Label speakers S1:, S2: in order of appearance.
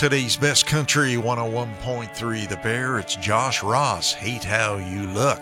S1: Today's best country 101.3 The Bear. It's Josh Ross. Hate how you look.